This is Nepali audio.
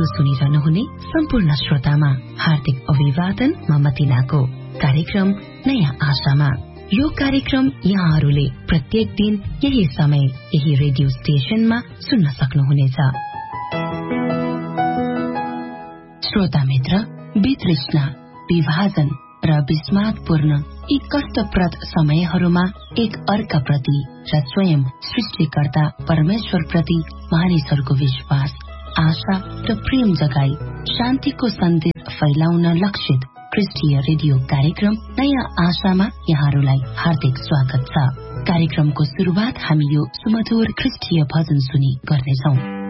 रेडियो सुनिरहनुहुने सम्पूर्ण श्रोतामा हार्दिक अभिवादन ममतिनाको कार्यक्रम नयाँ आशामा। यो कार्यक्रम यहाँहरूले प्रत्येक दिन यही समय यही रेडियो स्टेशनमा सुन्न सक्नुहुनेछ। श्रोता मित्र, वितृष्णा, विभाजन र विस्मादपूर्ण यी कष्टप्रद समयहरूमा एक अर्काप्रति र स्वयं सृष्टिकर्ता परमेश्वर प्रति मानिसहरूको विश्वास, आशा र प्रेम जगाई शान्तिको सन्देश फैलाउन लक्षित ख्रिस्टीय रेडियो कार्यक्रम नयाँ आशामा यहाँहरूलाई हार्दिक स्वागत छ। कार्यक्रमको शुरूआत हामी यो सुमधुर ख्रिस्टीय भजन सुनि गर्नेछौं।